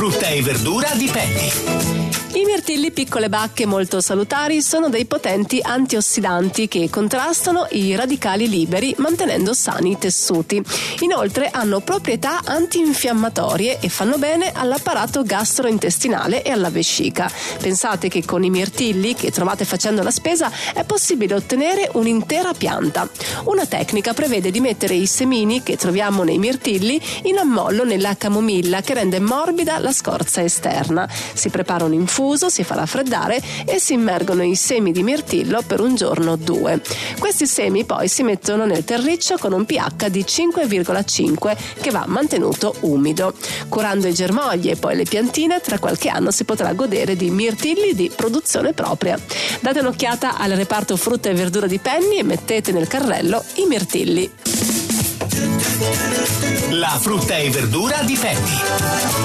Frutta e verdura di Penny. I mirtilli piccole bacche molto salutari sono dei potenti antiossidanti che contrastano i radicali liberi mantenendo sani i tessuti. Inoltre hanno proprietà antinfiammatorie e fanno bene all'apparato gastrointestinale e alla vescica. Pensate che con i mirtilli che trovate facendo la spesa è possibile ottenere un'intera pianta. Una tecnica prevede di mettere i semini che troviamo nei mirtilli in ammollo nella camomilla che rende morbida la scorza esterna. Si prepara un infuso, si fa raffreddare e si immergono i semi di mirtillo per un giorno o 2. Questi semi poi si mettono nel terriccio con un pH di 5,5 che va mantenuto umido. Curando i germogli e poi le piantine, tra qualche anno si potrà godere di mirtilli di produzione propria. Date un'occhiata al reparto frutta e verdura di Penny e mettete nel carrello i mirtilli. La frutta e verdura di Penny.